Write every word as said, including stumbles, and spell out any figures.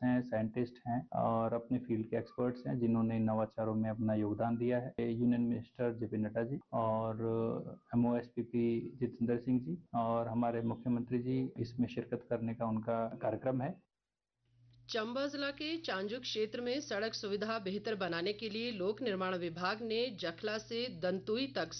हैं, साइंटिस्ट हैं और अपने फील्ड के एक्सपर्ट्स हैं जिन्होंने नवाचारों में अपना योगदान दिया है। Union minister JP Nadda ji और एमओएसपीपी जितेंद्र सिंह जी और हमारे मुख्यमंत्री जी इसमें शिरकत करने का उनका कार्यक्रम है। चंबा जिला के चांजू क्षेत्र में सड़क सुविधा बेहतर बनाने के लिए लोक निर्माण विभाग ने जखला से दंतुई तक